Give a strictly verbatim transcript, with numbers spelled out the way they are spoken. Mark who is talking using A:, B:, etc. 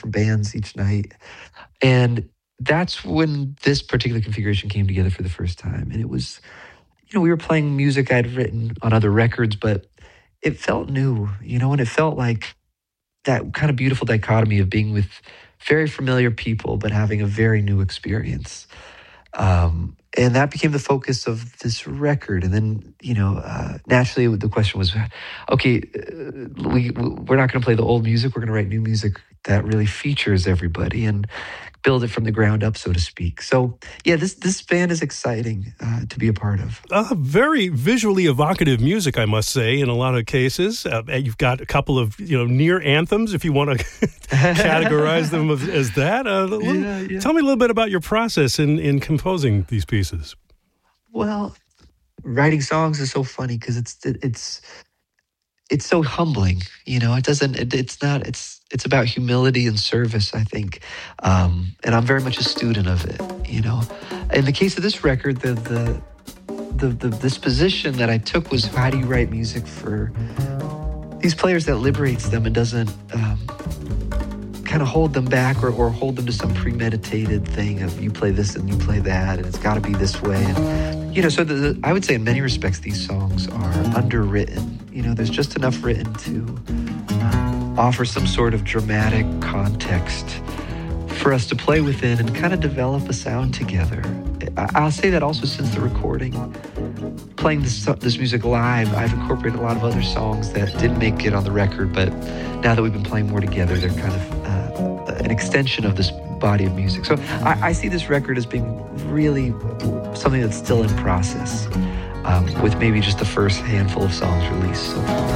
A: different bands each night. And that's when this particular configuration came together for the first time. And it was, you know, we were playing music I'd written on other records, but it felt new, you know, and it felt like that kind of beautiful dichotomy of being with very familiar people, but having a very new experience. Um, and that became the focus of this record. And then, you know, uh, naturally the question was, okay, uh, we, we're not going to play the old music. We're going to write new music that really features everybody and build it from the ground up, so to speak. So, yeah, this this band is exciting uh, to be a part of.
B: Uh, very visually evocative music, I must say, in a lot of cases. Uh, you've got a couple of, you know, near anthems, if you want to categorize them as, as that. Uh, little, yeah, yeah. Tell me a little bit about your process in, in composing these pieces.
A: Well, writing songs is so funny because it's it, it's it's so humbling. You know, it doesn't. It, it's not. It's it's about humility and service, I think. Um, and I'm very much a student of it. You know, in the case of this record, the the the, the this position that I took was, how do you write music for these players that liberates them and doesn't um, kind of hold them back or, or hold them to some premeditated thing of you play this and you play that and it's got to be this way. And, you know, so the, the, I would say in many respects these songs are underwritten. You know, there's just enough written to offer some sort of dramatic context for us to play within and kind of develop a sound together. I'll say that also since the recording, playing this, this music live, I've incorporated a lot of other songs that didn't make it on the record, but now that we've been playing more together, they're kind of uh, an extension of this body of music. So I, I see this record as being really something that's still in process, um, with maybe just the first handful of songs released so far.